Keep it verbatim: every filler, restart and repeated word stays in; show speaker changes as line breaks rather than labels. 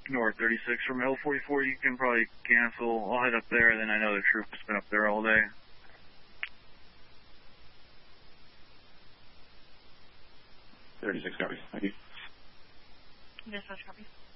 North thirty-six from L forty-four, you can probably cancel. I'll head up there, and then I know the troop has been up there all day.
thirty-six, copy. Thank you.
Dispatch, copy.